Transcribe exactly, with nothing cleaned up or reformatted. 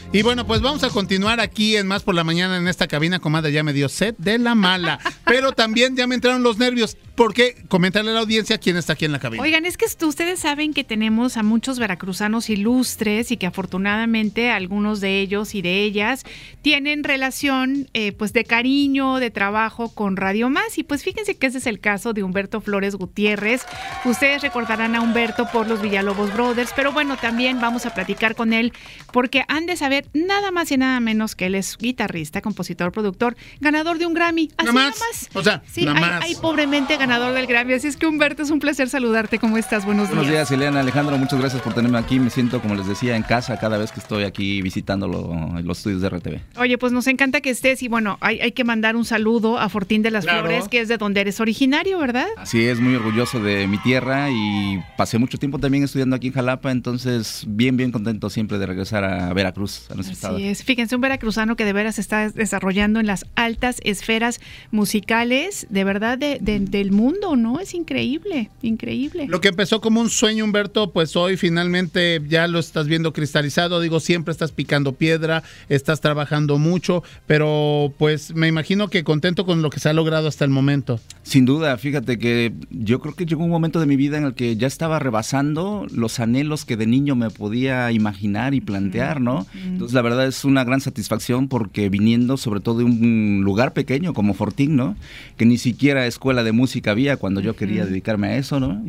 Y bueno, pues vamos a continuar aquí en Más por la Mañana en esta cabina, comadre, ya me dio sed de la mala, pero también ya me entraron los nervios, porque comentarle a la audiencia quién está aquí en la cabina. Oigan, es que ustedes saben que tenemos a muchos veracruzanos ilustres y que afortunadamente algunos de ellos y de ellas tienen relación eh, pues de cariño, de trabajo con Radio Más, y pues fíjense que ese es el caso de Humberto Flores Gutiérrez. Ustedes recordarán a Humberto por los Villalobos Brothers, pero bueno, también vamos a platicar con él porque han de saber nada más y nada menos que él es guitarrista, compositor, productor, ganador de un Grammy. Así nada más, nada más. o sea, sí, nada hay, más. hay pobremente ganador del Grammy, así es que Humberto, es un placer saludarte. ¿Cómo estás? Buenos días. Buenos días, Ileana, Alejandro, muchas gracias por tenerme aquí. Me siento, como les decía, en casa cada vez que estoy aquí visitando lo, los estudios de R T V. Oye, pues nos encanta que estés y bueno, hay, hay que mandar un saludo a Fortín de las Claro. Flores, que es de donde eres originario, ¿verdad? Así es, muy orgulloso de mi tierra y pasé mucho tiempo también estudiando aquí en Jalapa, entonces bien, bien contento siempre de regresar a Veracruz, a nuestro estado. Así es, fíjense, un veracruzano que de veras está desarrollando en las altas esferas musicales, de verdad, de, de, del mundo, ¿no? Es increíble, increíble. Lo que empezó como un sueño, Humberto, pues hoy finalmente ya lo estás viendo cristalizado. Digo, siempre estás picando piedra, estás trabajando mucho, pero pues me imagino que contento con lo que se ha logrado hasta el momento. Sin duda, fíjate que yo creo que llegó un momento de mi vida en el que ya estaba rebasando los anhelos que de niño me podía imaginar y plantear, ¿no? Entonces la verdad es una gran satisfacción porque viniendo sobre todo de un lugar pequeño como Fortín, ¿no? Que ni siquiera escuela de música había cuando yo quería dedicarme a eso, ¿no?